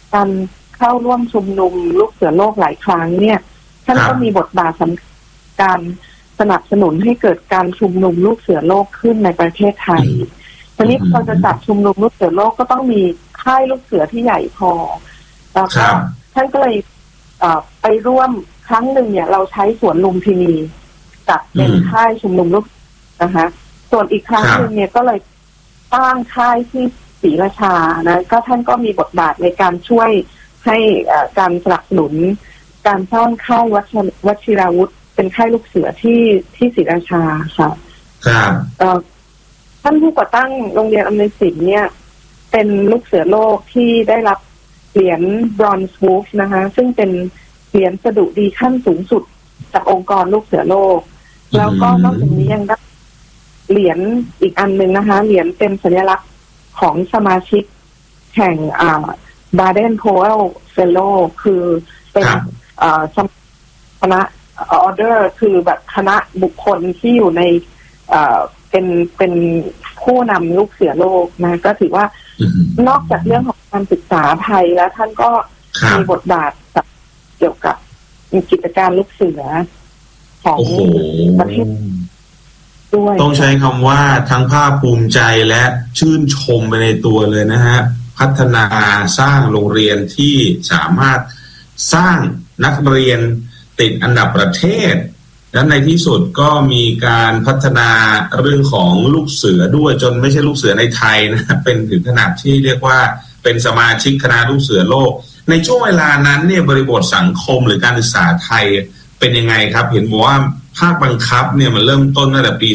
การเข้าร่วมชุมนุมลูกเสือโลกหลายครั้งเนี่ยท่านก็มีบทบาทสำคัญการสนับสนุนให้เกิดการชุมนุมลูกเสือโลกขึ้นในประเทศไทยทีนี้เราจะจัดชุมนุมลูกเสือโลกก็ต้องมีค่ายลูกเสือที่ใหญ่พอแล้วก็ท่านก็เลยไปร่วมครั้งหนึ่งเนี่ยเราใช้สวนลุมพินีจัดเป็นค่ายชุมนุมลูกนะคะส่วนอีกครั้งหนึ่งเนี่ยก็เลยตั้งค่ายที่ศรีราชานะก็ท่านก็มีบทบาทในการช่วยให้การสนับสนุนการสร้างค่ายวชิราวุธเป็นค่ายลูกเสือที่ศรีราชาค่ะครับท่านผู้ก่อตั้งโรงเรียนอำนวยสินเนี่ยเป็นลูกเสือโลกที่ได้รับเหรียญ Bronze Wolf นะคะซึ่งเป็นเหรียญสดุดีขั้นสูงสุดจากองค์กรลูกเสือโลกแล้วก็นอกจากนี้ยังได้เหรียญอีกอันหนึ่งนะคะเหรียญเป็นสัญลักษณ์ของสมาชิกแห่งBaden Powell Fellow คือเป็นคณะออเดอร์คือแบบคณะบุคคลที่อยู่ในเป็นผู้นำลูกเสือโลกนะก็ถือว่านอกจากเรื่องของการศึกษาไทยแล้วท่านก็มีบทบาทเกี่ยวกับกิจการลูกเสือของประเทศด้วยต้องใช้คำว่าทั้งภาคภูมิใจและชื่นชมไปในตัวเลยนะฮะพัฒนาสร้างโรงเรียนที่สามารถสร้างนักเรียนติดอันดับประเทศและในที่สุดก็มีการพัฒนาเรื่องของลูกเสือด้วยจนไม่ใช่ลูกเสือในไทยนะเป็นถึงขนาดที่เรียกว่าเป็นสมาชิกคณะลูกเสือโลกในช่วงเวลานั้นเนี่ยบริบทสังคมหรือการศึกษาไทยเป็นยังไงครับเห็นบอกว่าภาคบังคับเนี่ยมันเริ่มต้นตั้งแต่ปี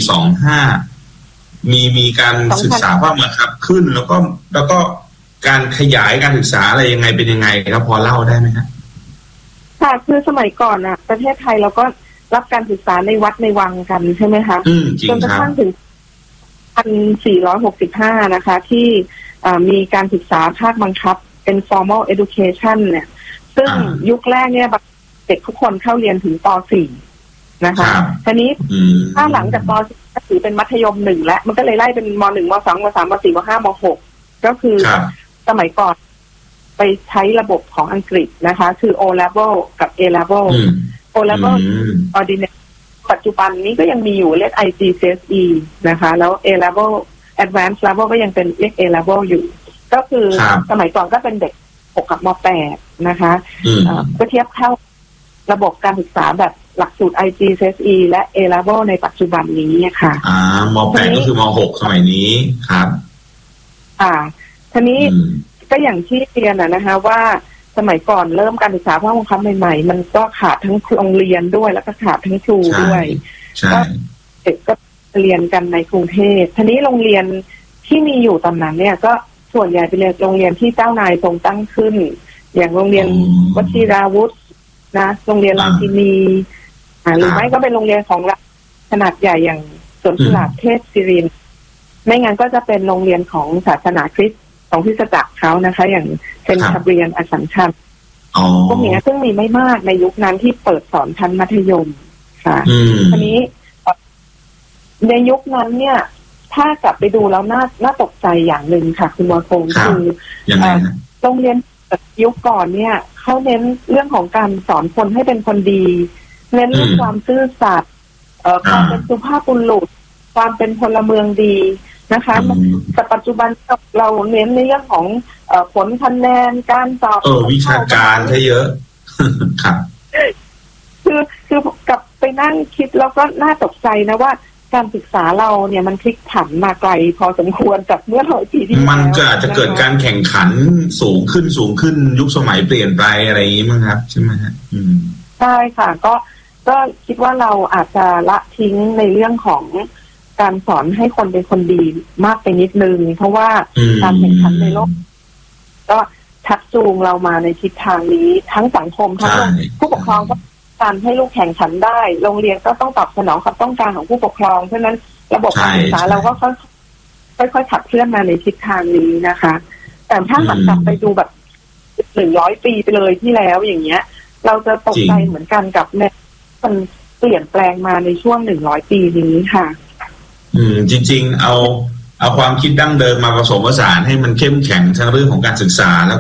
25มีการศึกษาภาคบังคับขึ้นแล้วก็การขยายการศึกษาอะไรยังไงเป็นยังไงครับพอเล่าได้ไหมครับค่ะคือสมัยก่อนน่ะประเทศไทยเราก็รับการศึกษาในวัดในวังกันใช่ไหมคะจนกระทั่งถึง1465นะคะที่มีการศึกษาภาคบังคับเป็น formal education เนี่ยซึ่งยุคแรกเนี่ยเด็กทุกคนเข้าเรียนถึงป .4 นะคะทีนี้ถ้าหลังจากป .4 ก็ถือเป็นมัธยม1แล้วมันก็เลยไล่เป็นม .1 ม .2 ม .3 ม .4 ม .5 ม .6 ก็คือสมัยก่อนไปใช้ระบบของอังกฤษนะคะคือ O level กับ A level O level ordinary ปัจจุบันนี้ก็ยังมีอยู่เรียก IGCSE นะคะแล้ว A level advanced level ก็ยังเป็นเรียก A level อยู่ก็คือสมัยก่อนก็เป็นเด็ก6กับม .8 นะคะก็เทียบเท่าระบบการศึกษาแบบหลักสูตร IGCSE และ A level ในปัจจุบันนี้ค่ะม .8 ก็คือม .6 สมัยนี้ครับทีนี้ก็อย่างที่เรียนนะคะว่าสมัยก่อนเริ่มการศึกษาภาคบังคับใหม่ๆมันก็ขาดทั้งโรงเรียนด้วยแล้วก็ขาดทั้งครูด้วยก็เด็กก็เรียนกันในกรุงเทพทีนี้โรงเรียนที่มีอยู่ตอนนั้นเนี่ยก็ส่วนใหญ่เป็นโรงเรียนที่เจ้านายทรงตั้งขึ้นอย่างโรงเรียนวชิราวุธนะโรงเรียนราชินีหรือไม่ก็เป็นโรงเรียนของขนาดใหญ่อย่างสวนกุหลาบเทพศิรินทร์ไม่งั้นก็จะเป็นโรงเรียนของศาสนาคริสต์ของคริสตจักรเขานะคะอย่างเซนต์คาเบรียนอัสสัมชัญพวกนี้ซึ่งมีไม่มากในยุคนั้นที่เปิดสอนชั้นมัธยมค่ะทีนี้ในยุคนั้นเนี่ยถ้ากลับไปดูแล้วน่าตกใจอย่างหนึ่งค่ะคุณวรพงศ์คือโรงเรียนยุคก่อนเนี่ยเขาเน้นเรื่องของการสอนคนให้เป็นคนดีเน้นเรื่องความซื่อสัตย์ความเป็นสุภาพบุรุษความเป็นพลเมืองดีนะคะแต่ปัจจุบันเราเน้นในเรื่องของผลคะแนนการสอบวิชาการใช่เยอะครับคือกลับไปนั่งคิดแล้วก็น่าตกใจนะว่าการศึกษาเราเนี่ยมันพลิกผันมาไกลพอสมควรจากเมื่อ100 ปีที่แล้วมันก็อาจจะเกิดการแข่งขันสูงขึ้นยุคสมัยเปลี่ยนไปอะไรอย่างนี้มั้งครับใช่ไหมฮะใช่ค่ะก็คิดว่าเราอาจจะละทิ้งในเรื่องของการสอนให้คนเป็นคนดีมากไปนิดนึงเพราะว่าการแข่งขันในโลกก็ชักจูงเรามาในทิศทางนี้ทั้งสังคมทั้งผู้ปกครองก็การให้ลูกแข่งขันได้โรงเรียนก็ต้องตอบสนองความต้องการของผู้ปกครองเพราะนั้นระบบการศึกษาเราก็ค่อยๆขับเคลื่อนมาในทิศทางนี้นะคะแต่ถ้าหันกลับไปดูแบบ100 ปีไปเลยที่แล้วอย่างเงี้ยเราจะตกใจเหมือนกันกับมันเปลี่ยนแปลงมาในช่วง100 ปีนี้ค่ะจริงๆเอาความคิดดั้งเดิมมาผสมผสานให้มันเข้มแข็งทั้งเรื่องของการศึกษาแล้ว